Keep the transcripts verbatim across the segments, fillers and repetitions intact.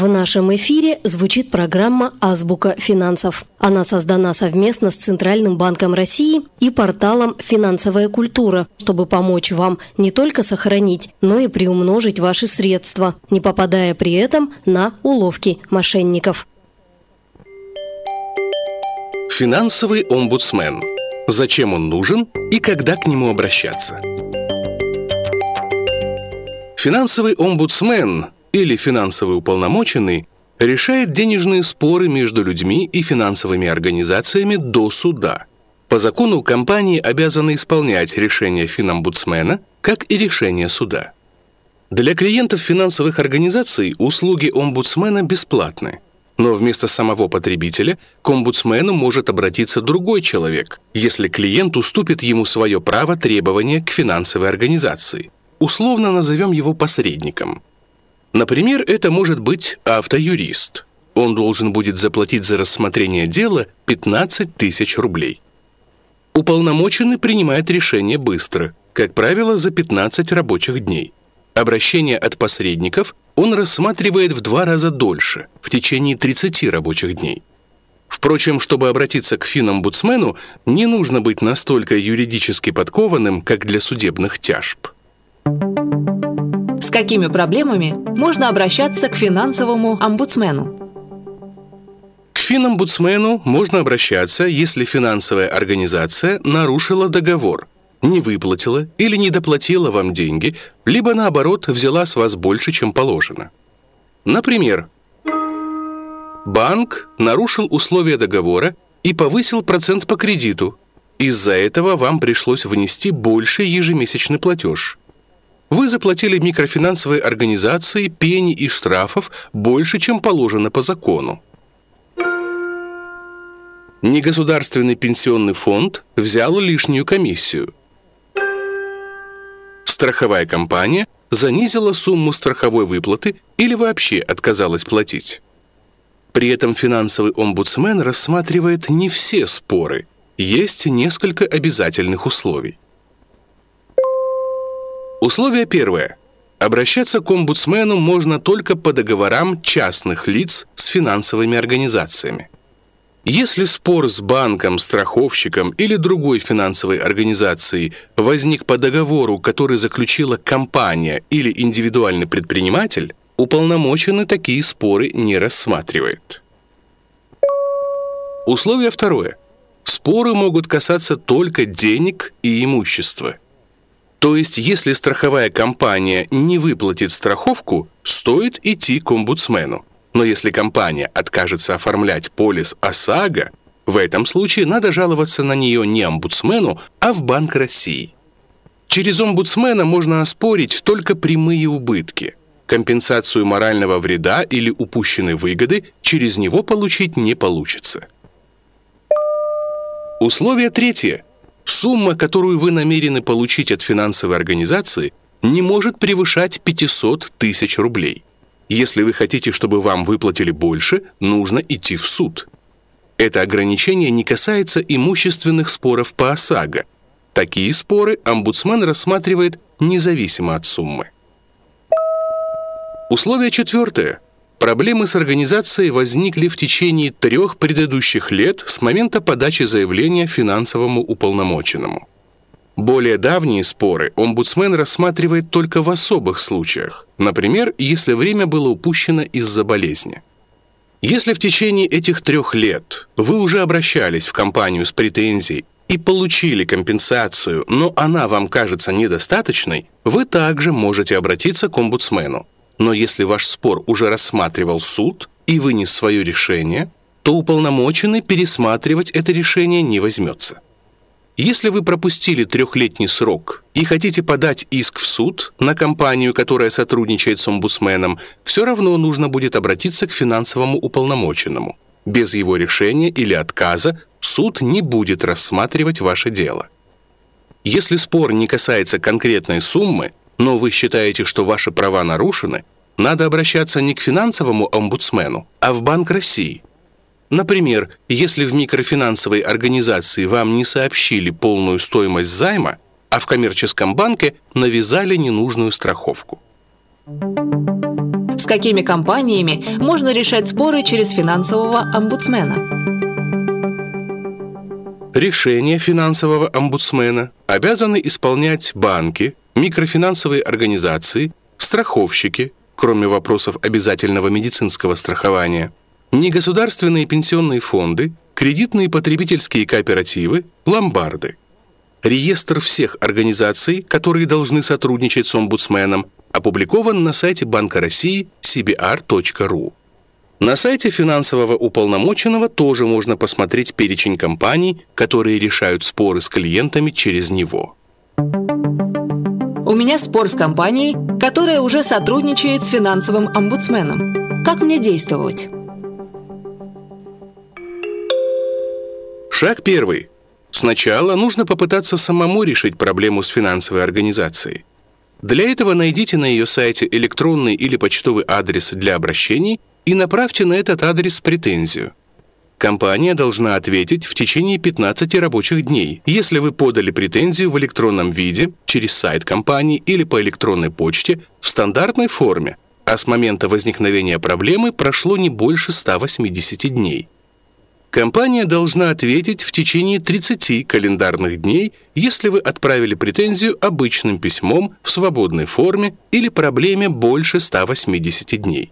В нашем эфире звучит программа «Азбука финансов». Она создана совместно с Центральным банком России и порталом «Финансовая культура», чтобы помочь вам не только сохранить, но и приумножить ваши средства, не попадая при этом на уловки мошенников. Финансовый омбудсмен. Зачем он нужен и когда к нему обращаться? Финансовый омбудсмен или финансовый уполномоченный решает денежные споры между людьми и финансовыми организациями до суда. По закону компании обязаны исполнять решения финомбудсмена, как и решения суда. Для клиентов финансовых организаций услуги омбудсмена бесплатны, но вместо самого потребителя к омбудсмену может обратиться другой человек, если клиент уступит ему свое право требования к финансовой организации. Условно назовем его посредником. Например, это может быть автоюрист. Он должен будет заплатить за рассмотрение дела пятнадцать тысяч рублей. Уполномоченный принимает решение быстро, как правило, за пятнадцать рабочих дней. Обращение от посредников он рассматривает в два раза дольше, в течение тридцати рабочих дней. Впрочем, чтобы обратиться к финомбудсмену, не нужно быть настолько юридически подкованным, как для судебных тяжб. С какими проблемами можно обращаться к финансовому омбудсмену? К финомбудсмену можно обращаться, если финансовая организация нарушила договор, не выплатила или не доплатила вам деньги, либо, наоборот, взяла с вас больше, чем положено. Например, банк нарушил условия договора и повысил процент по кредиту. Из-за этого вам пришлось внести больший ежемесячный платеж. Вы заплатили микрофинансовой организации пени и штрафов больше, чем положено по закону. Негосударственный пенсионный фонд взял лишнюю комиссию. Страховая компания занизила сумму страховой выплаты или вообще отказалась платить. При этом финансовый омбудсмен рассматривает не все споры. Есть несколько обязательных условий. Условие первое. Обращаться к омбудсмену можно только по договорам частных лиц с финансовыми организациями. Если спор с банком, страховщиком или другой финансовой организацией возник по договору, который заключила компания или индивидуальный предприниматель, уполномоченный такие споры не рассматривает. Условие второе. Споры могут касаться только денег и имущества. То есть, если страховая компания не выплатит страховку, стоит идти к омбудсмену. Но если компания откажется оформлять полис ОСАГО, в этом случае надо жаловаться на нее не омбудсмену, а в Банк России. Через омбудсмена можно оспорить только прямые убытки. Компенсацию морального вреда или упущенной выгоды через него получить не получится. Условие третье. Сумма, которую вы намерены получить от финансовой организации, не может превышать пятьсот тысяч рублей. Если вы хотите, чтобы вам выплатили больше, нужно идти в суд. Это ограничение не касается имущественных споров по ОСАГО. Такие споры омбудсмен рассматривает независимо от суммы. Условие четвертое. Проблемы с организацией возникли в течение трех предыдущих лет с момента подачи заявления финансовому уполномоченному. Более давние споры омбудсмен рассматривает только в особых случаях, например, если время было упущено из-за болезни. Если в течение этих трех лет вы уже обращались в компанию с претензией и получили компенсацию, но она вам кажется недостаточной, вы также можете обратиться к омбудсмену. Но если ваш спор уже рассматривал суд и вынес свое решение, то уполномоченный пересматривать это решение не возьмется. Если вы пропустили трехлетний срок и хотите подать иск в суд на компанию, которая сотрудничает с омбудсменом, все равно нужно будет обратиться к финансовому уполномоченному. Без его решения или отказа суд не будет рассматривать ваше дело. Если спор не касается конкретной суммы, но вы считаете, что ваши права нарушены, надо обращаться не к финансовому омбудсмену, а в Банк России. Например, если в микрофинансовой организации вам не сообщили полную стоимость займа, а в коммерческом банке навязали ненужную страховку. С какими компаниями можно решать споры через финансового омбудсмена? Решения финансового омбудсмена обязаны исполнять банки, микрофинансовые организации, страховщики, кроме вопросов обязательного медицинского страхования, негосударственные пенсионные фонды, кредитные потребительские кооперативы, ломбарды. Реестр всех организаций, которые должны сотрудничать с омбудсменом, опубликован на сайте Банка России си би ар точка ру. На сайте финансового уполномоченного тоже можно посмотреть перечень компаний, которые решают споры с клиентами через него. У меня спор с компанией, которая уже сотрудничает с финансовым омбудсменом. Как мне действовать? Шаг первый. Сначала нужно попытаться самому решить проблему с финансовой организацией. Для этого найдите на ее сайте электронный или почтовый адрес для обращений и направьте на этот адрес претензию. Компания должна ответить в течение пятнадцати рабочих дней, если вы подали претензию в электронном виде, через сайт компании или по электронной почте в стандартной форме, а с момента возникновения проблемы прошло не больше ста восьмидесяти дней. Компания должна ответить в течение тридцати календарных дней, если вы отправили претензию обычным письмом в свободной форме или проблеме больше ста восьмидесяти дней.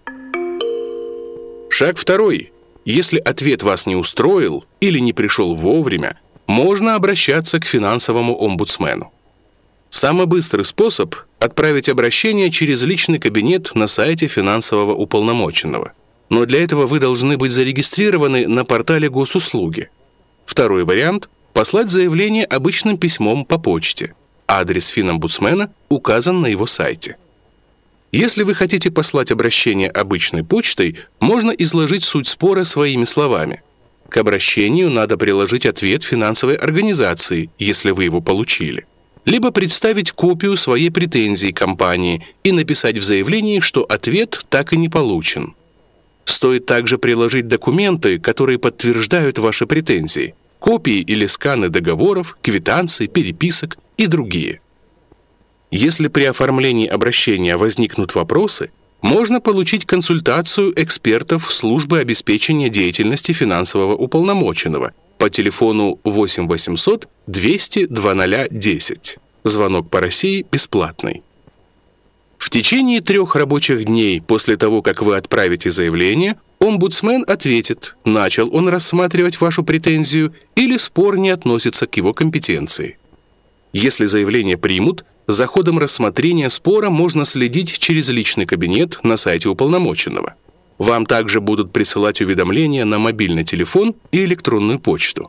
Шаг второй. Если ответ вас не устроил или не пришел вовремя, можно обращаться к финансовому омбудсмену. Самый быстрый способ – отправить обращение через личный кабинет на сайте финансового уполномоченного. Но для этого вы должны быть зарегистрированы на портале госуслуги. Второй вариант – послать заявление обычным письмом по почте. Адрес финомбудсмена указан на его сайте. Если вы хотите послать обращение обычной почтой, можно изложить суть спора своими словами. К обращению надо приложить ответ финансовой организации, если вы его получили. Либо представить копию своей претензии компании и написать в заявлении, что ответ так и не получен. Стоит также приложить документы, которые подтверждают ваши претензии, копии или сканы договоров, квитанций, переписок и другие. Если при оформлении обращения возникнут вопросы, можно получить консультацию экспертов службы обеспечения деятельности финансового уполномоченного по телефону восемь восемьсот двести два ноль десять. Звонок по России бесплатный. В течение трех рабочих дней после того, как вы отправите заявление, омбудсмен ответит, начал он рассматривать вашу претензию или спор не относится к его компетенции. Если заявление примут, за ходом рассмотрения спора можно следить через личный кабинет на сайте уполномоченного. Вам также будут присылать уведомления на мобильный телефон и электронную почту.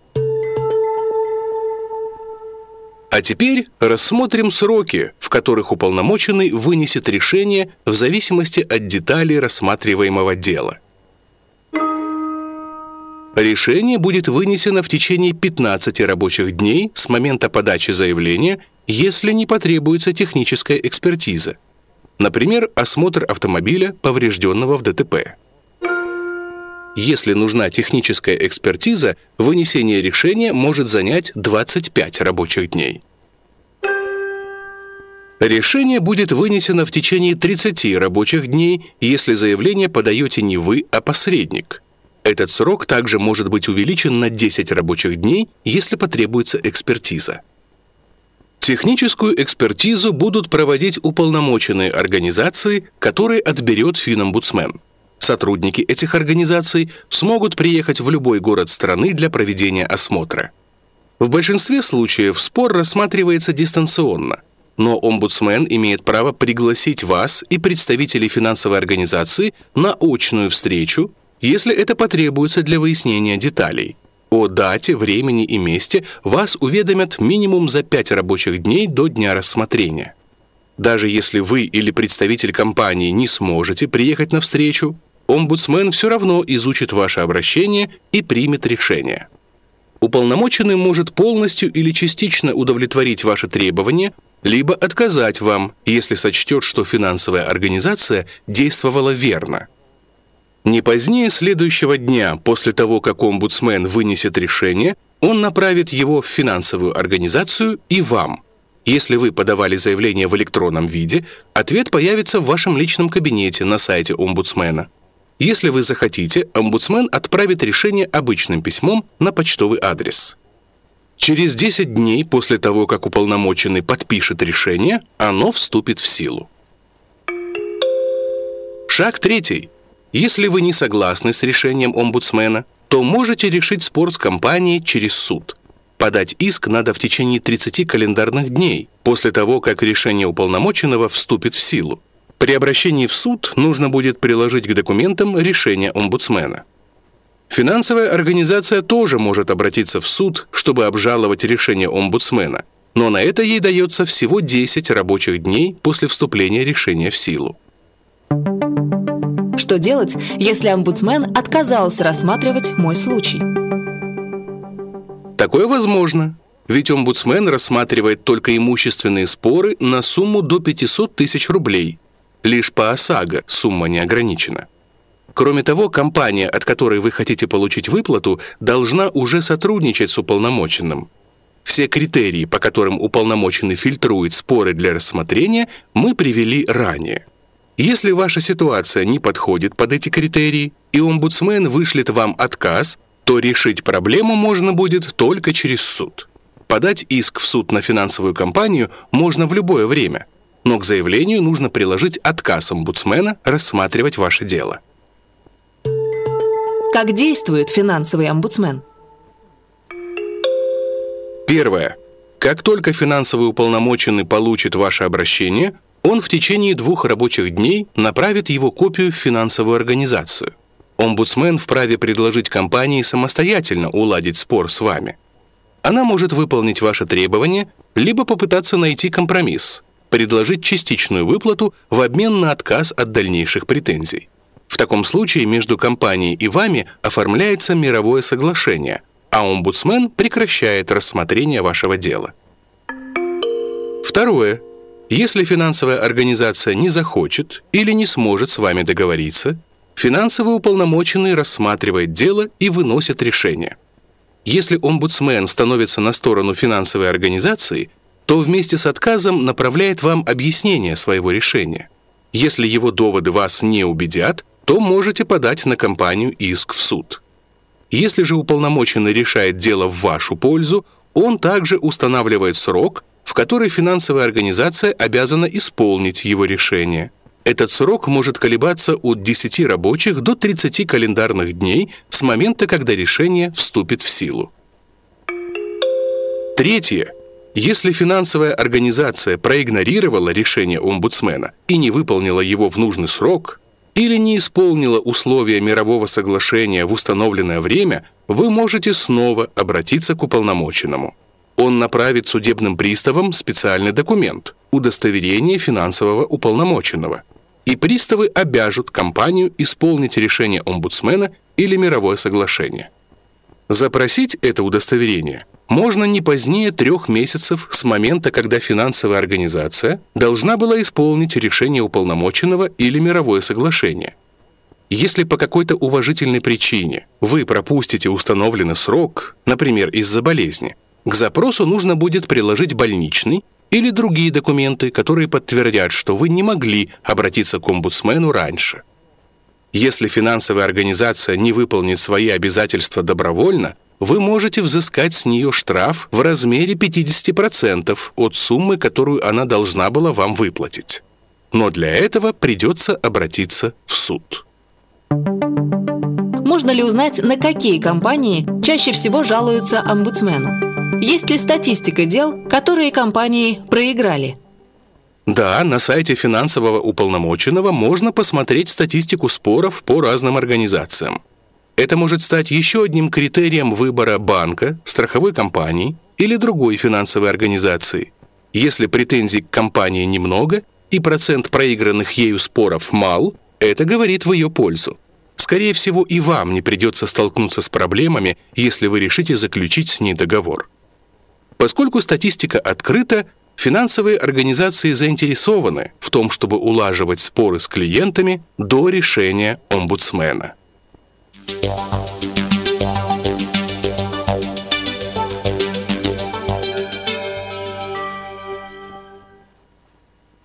А теперь рассмотрим сроки, в которых уполномоченный вынесет решение в зависимости от деталей рассматриваемого дела. Решение будет вынесено в течение пятнадцати рабочих дней с момента подачи заявления, если не потребуется техническая экспертиза. Например, осмотр автомобиля, поврежденного в дэ тэ пэ. Если нужна техническая экспертиза, вынесение решения может занять двадцать пять рабочих дней. Решение будет вынесено в течение тридцати рабочих дней, если заявление подаете не вы, а посредник. Этот срок также может быть увеличен на десять рабочих дней, если потребуется экспертиза. Техническую экспертизу будут проводить уполномоченные организации, которые отберет финомбудсмен. Сотрудники этих организаций смогут приехать в любой город страны для проведения осмотра. В большинстве случаев спор рассматривается дистанционно, но омбудсмен имеет право пригласить вас и представителей финансовой организации на очную встречу, если это потребуется для выяснения деталей. О дате, времени и месте вас уведомят минимум за пять рабочих дней до дня рассмотрения. Даже если вы или представитель компании не сможете приехать на встречу, омбудсмен все равно изучит ваше обращение и примет решение. Уполномоченный может полностью или частично удовлетворить ваши требования, либо отказать вам, если сочтет, что финансовая организация действовала верно. Не позднее следующего дня после того, как омбудсмен вынесет решение, он направит его в финансовую организацию и вам. Если вы подавали заявление в электронном виде, ответ появится в вашем личном кабинете на сайте омбудсмена. Если вы захотите, омбудсмен отправит решение обычным письмом на почтовый адрес. Через десять дней после того, как уполномоченный подпишет решение, оно вступит в силу. Шаг третий. Если вы не согласны с решением омбудсмена, то можете решить спор с компанией через суд. Подать иск надо в течение тридцати календарных дней после того, как решение уполномоченного вступит в силу. При обращении в суд нужно будет приложить к документам решение омбудсмена. Финансовая организация тоже может обратиться в суд, чтобы обжаловать решение омбудсмена, но на это ей дается всего десять рабочих дней после вступления решения в силу. Что делать, если омбудсмен отказался рассматривать мой случай? Такое возможно, ведь омбудсмен рассматривает только имущественные споры на сумму до пятисот тысяч рублей. Лишь по ОСАГО сумма не ограничена. Кроме того, компания, от которой вы хотите получить выплату, должна уже сотрудничать с уполномоченным. Все критерии, по которым уполномоченный фильтрует споры для рассмотрения, мы привели ранее. Если ваша ситуация не подходит под эти критерии, и омбудсмен вышлет вам отказ, то решить проблему можно будет только через суд. Подать иск в суд на финансовую компанию можно в любое время, но к заявлению нужно приложить отказ омбудсмена рассматривать ваше дело. Как действует финансовый омбудсмен? Первое. Как только финансовый уполномоченный получит ваше обращение, он в течение двух рабочих дней направит его копию в финансовую организацию. Омбудсмен вправе предложить компании самостоятельно уладить спор с вами. Она может выполнить ваши требования, либо попытаться найти компромисс, предложить частичную выплату в обмен на отказ от дальнейших претензий. В таком случае между компанией и вами оформляется мировое соглашение, а омбудсмен прекращает рассмотрение вашего дела. Второе. Если финансовая организация не захочет или не сможет с вами договориться, финансовый уполномоченный рассматривает дело и выносит решение. Если омбудсмен становится на сторону финансовой организации, то вместе с отказом направляет вам объяснение своего решения. Если его доводы вас не убедят, то можете подать на компанию иск в суд. Если же уполномоченный решает дело в вашу пользу, он также устанавливает срок, в который финансовая организация обязана исполнить его решение. Этот срок может колебаться от десяти рабочих до тридцати календарных дней с момента, когда решение вступит в силу. Третье. Если финансовая организация проигнорировала решение омбудсмена и не выполнила его в нужный срок, или не исполнила условия мирового соглашения в установленное время, вы можете снова обратиться к уполномоченному. Он направит судебным приставам специальный документ – удостоверение финансового уполномоченного. И приставы обяжут компанию исполнить решение омбудсмена или мировое соглашение. Запросить это удостоверение можно не позднее трех месяцев с момента, когда финансовая организация должна была исполнить решение уполномоченного или мировое соглашение. Если по какой-то уважительной причине вы пропустите установленный срок, например, из-за болезни, к запросу нужно будет приложить больничный или другие документы, которые подтвердят, что вы не могли обратиться к омбудсмену раньше. Если финансовая организация не выполнит свои обязательства добровольно, вы можете взыскать с нее штраф в размере пятидесяти процентов от суммы, которую она должна была вам выплатить. Но для этого придется обратиться в суд. Можно ли узнать, на какие компании чаще всего жалуются омбудсмену? Есть ли статистика дел, которые компании проиграли? Да, на сайте финансового уполномоченного можно посмотреть статистику споров по разным организациям. Это может стать еще одним критерием выбора банка, страховой компании или другой финансовой организации. Если претензий к компании немного и процент проигранных ею споров мал, это говорит в ее пользу. Скорее всего, и вам не придется столкнуться с проблемами, если вы решите заключить с ней договор. Поскольку статистика открыта, финансовые организации заинтересованы в том, чтобы улаживать споры с клиентами до решения омбудсмена.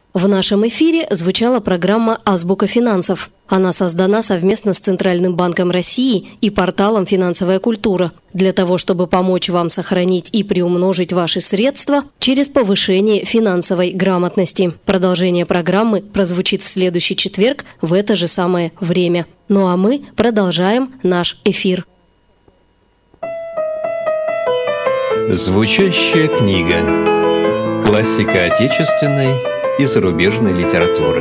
В нашем эфире звучала программа «Азбука финансов». Она создана совместно с Центральным банком России и порталом «Финансовая культура» для того, чтобы помочь вам сохранить и приумножить ваши средства через повышение финансовой грамотности. Продолжение программы прозвучит в следующий четверг в это же самое время. Ну а мы продолжаем наш эфир. Звучащая книга. Классика отечественной и зарубежной литературы.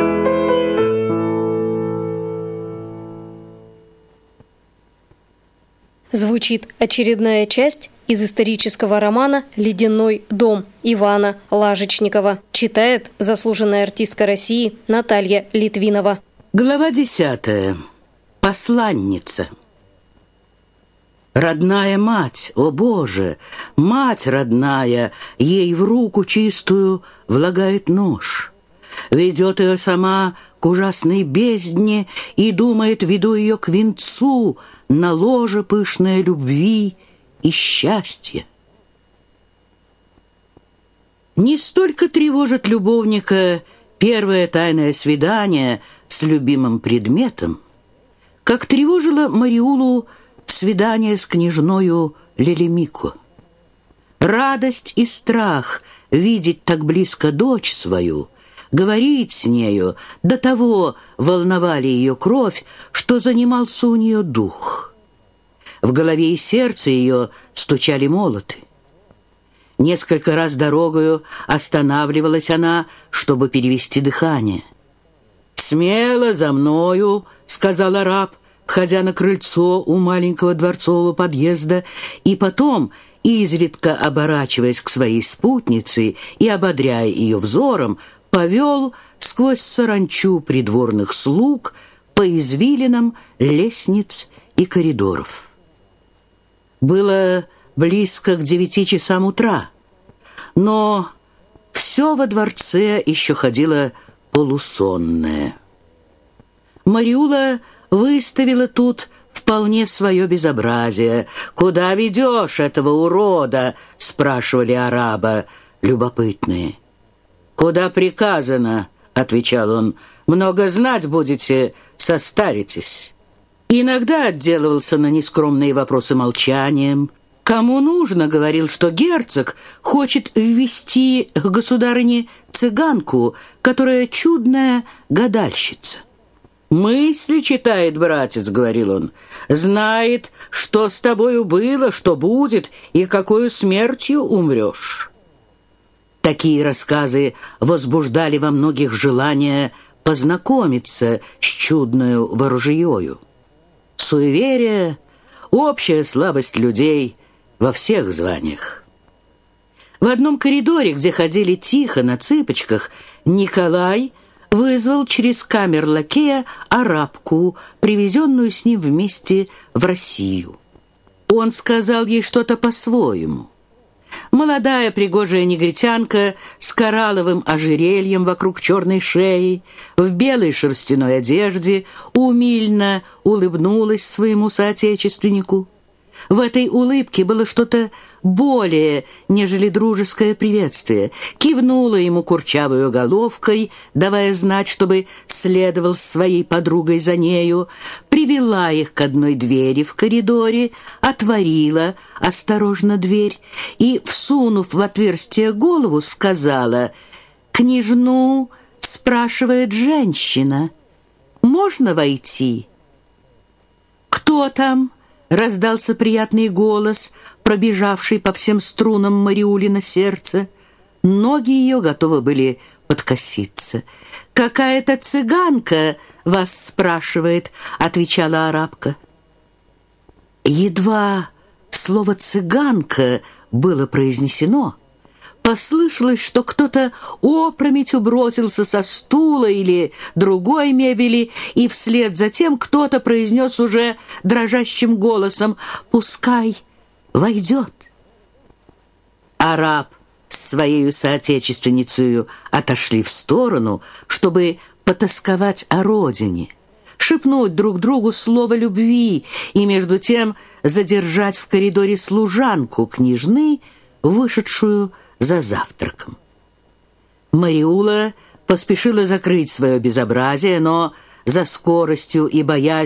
Звучит очередная часть из исторического романа «Ледяной дом» Ивана Лажечникова. Читает заслуженная артистка России Наталья Литвинова. Глава десятая. Посланница. Родная мать, о Боже, мать родная, ей в руку чистую влагает нож. Ведет ее сама к ужасной бездне и думает, веду ее к венцу на ложе пышной любви и счастья. Не столько тревожит любовника первое тайное свидание с любимым предметом, как тревожило Мариулу свидание с княжною Лелемико. Радость и страх видеть так близко дочь свою, говорить с нею, до того волновали ее кровь, что занимался у нее дух. В голове и сердце ее стучали молоты. Несколько раз дорогою останавливалась она, чтобы перевести дыхание. «Смело за мною», — сказал араб, входя на крыльцо у маленького дворцового подъезда, и потом, изредка оборачиваясь к своей спутнице и ободряя ее взором, повел сквозь саранчу придворных слуг по извилинам лестниц и коридоров. Было близко к девяти часам утра, но все во дворце еще ходило полусонное. Мариула выставила тут вполне свое безобразие. «Куда ведешь этого урода?» — спрашивали араба любопытные. «Куда приказано?» — отвечал он. «Много знать будете, состаритесь». Иногда отделывался на нескромные вопросы молчанием. Кому нужно, говорил, что герцог хочет ввести к государыне цыганку, которая чудная гадальщица. «Мысли читает, братец», — говорил он, — «знает, что с тобою было, что будет и какою смертью умрешь». Такие рассказы возбуждали во многих желание познакомиться с чудною ворожьею. Суеверие — общая слабость людей во всех званиях. В одном коридоре, где ходили тихо на цыпочках, Николай вызвал через камер-лакея арабку, привезенную с ним вместе в Россию. Он сказал ей что-то по-своему. Молодая пригожая негритянка с коралловым ожерельем вокруг черной шеи, в белой шерстяной одежде, умильно улыбнулась своему соотечественнику. В этой улыбке было что-то более, нежели дружеское приветствие. Кивнула ему курчавою головкой, давая знать, чтобы следовал с своей подругой за нею, привела их к одной двери в коридоре, отворила осторожно дверь и, всунув в отверстие голову, сказала: «Княжну спрашивает женщина. Можно войти?» «Кто там?» — раздался приятный голос, пробежавший по всем струнам Мариулина сердца. Ноги ее готовы были подкоситься. «Какая-то цыганка вас спрашивает», — отвечала арабка. Едва слово «цыганка» было произнесено, послышалось, что кто-то опрометью бросился со стула или другой мебели, и вслед за тем кто-то произнес уже дрожащим голосом: «Пускай войдет». Араб с своей соотечественницей отошли в сторону, чтобы потосковать о родине, шепнуть друг другу слово любви и между тем задержать в коридоре служанку княжны, вышедшую за завтраком. Мариула поспешила закрыть свое безобразие, но за скоростью и боязнью